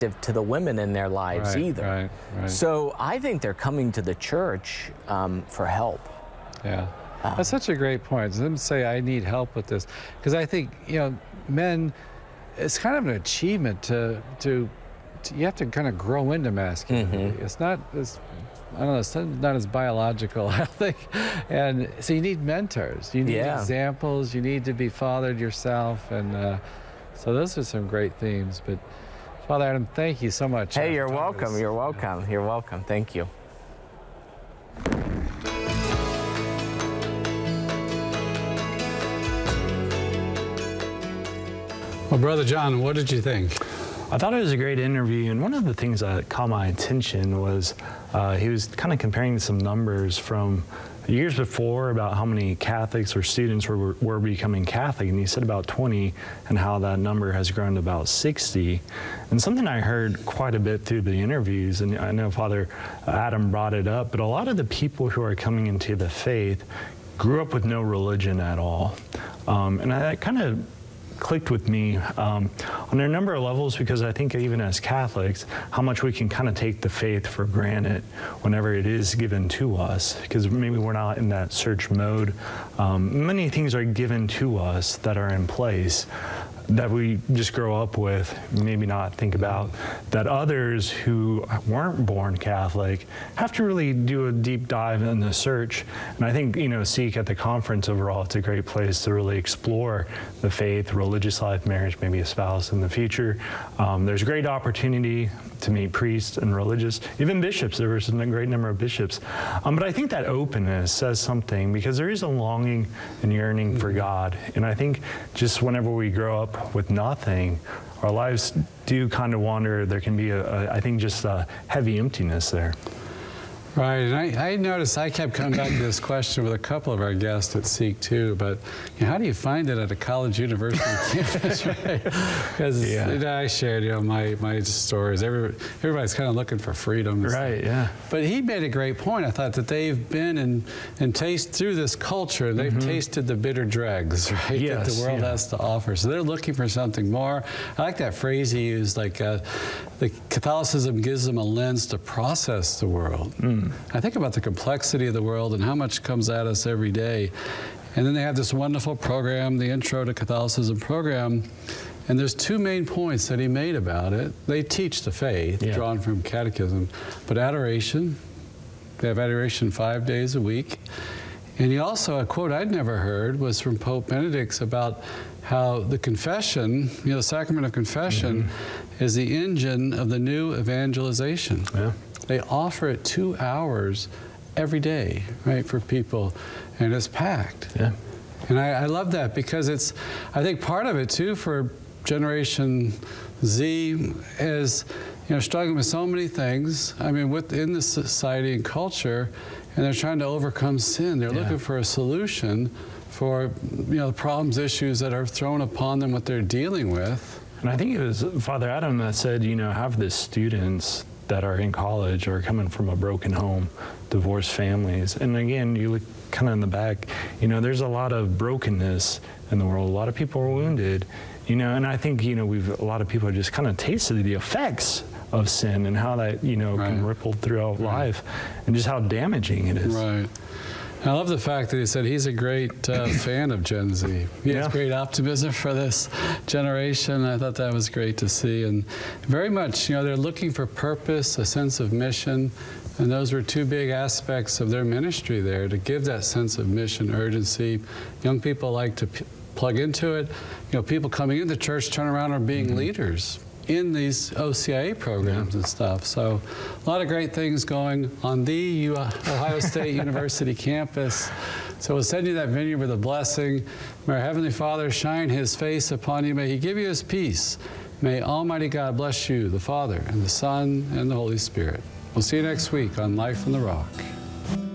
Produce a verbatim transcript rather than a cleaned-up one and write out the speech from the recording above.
to the women in their lives right, either. Right, right. So I think they're coming to the church um, for help. Yeah, um, that's such a great point. Them say, I need help with this. Because I think, you know, men, it's kind of an achievement to, to, to you have to kind of grow into masculinity. Mm-hmm. It's not as, I don't know, it's not as biological, I think. And so you need mentors. You need yeah. examples. You need to be fathered yourself. And uh, so those are some great themes. But Father Adam, thank you so much. Hey, you're welcome. You're welcome. You're welcome. Thank you. Well, Brother John, what did you think? I thought it was a great interview, and one of the things that caught my attention was uh, he was kind of comparing some numbers from years before about how many Catholics or students were, were becoming Catholic, and he said about twenty, and how that number has grown to about sixty. And something I heard quite a bit through the interviews, and I know Father Adam brought it up, but a lot of the people who are coming into the faith grew up with no religion at all. Um, and that kind of clicked with me um, on a number of levels, because I think even as Catholics, how much we can kind of take the faith for granted whenever it is given to us, because maybe we're not in that search mode. Um, many things are given to us that are in place that we just grow up with, maybe not think about, that others who weren't born Catholic have to really do a deep dive in the search. And I think, you know, Seek at the conference overall, it's a great place to really explore the faith, religious life, marriage, maybe a spouse in the future. Um, there's a great opportunity to meet priests and religious, even bishops. There was a great number of bishops. Um, but I think that openness says something, because there is a longing and yearning for God. And I think just whenever we grow up with nothing, our lives do kind of wander. There can be, a, a, I think, just a heavy emptiness there. Right, and I, I noticed I kept coming back to this question with a couple of our guests at Seek too, but you know, how do you find it at a college university campus, right? Because yeah. you know, I shared, you know, my, my stories. Every, everybody's kind of looking for freedom. Right, yeah. But he made a great point. I thought that they've been and, and tasted through this culture, they've mm-hmm. tasted the bitter dregs, right, yes, that the world yeah. has to offer. So they're looking for something more. I like that phrase he used, like uh, the Catholicism gives them a lens to process the world. Mm. I think about the complexity of the world and how much comes at us every day. And then they have this wonderful program, the Intro to Catholicism program, and there's two main points that he made about it. They teach the faith, yeah. drawn from catechism, but adoration, they have adoration five days a week. And he also, a quote I'd never heard was from Pope Benedict about how the confession, you know, the sacrament of confession mm-hmm. is the engine of the new evangelization. Yeah. They offer it two hours every day, right, for people, and it's packed. Yeah. And I, I love that, because it's, I think part of it too for Generation Z is, you know, struggling with so many things. I mean, within the society and culture, and they're trying to overcome sin. They're yeah. looking for a solution for, you know, the problems, issues that are thrown upon them, what they're dealing with. And I think it was Father Adam that said, you know, have the students that are in college or coming from a broken home, divorced families. And again, you look kind of in the back, you know, there's a lot of brokenness in the world. A lot of people are wounded, you know, and I think, you know, we've, a lot of people are just kind of tasted the effects of sin and how that, you know, right. can ripple throughout right. life, and just how damaging it is. Right. I love the fact that he said he's a great uh, fan of Gen Z. He yeah. has great optimism for this generation. I thought that was great to see. And very much, you know, they're looking for purpose, a sense of mission. And those were two big aspects of their ministry there, to give that sense of mission, urgency. Young people like to p plug into it. You know, people coming into church turn around and are being mm-hmm. leaders in these O C I A programs yeah. and stuff. So a lot of great things going on the Ohio State University campus. So we'll send you that vineyard with a blessing. May our Heavenly Father shine His face upon you. May He give you His peace. May Almighty God bless you, the Father and the Son and the Holy Spirit. We'll see you next week on Life on the Rock.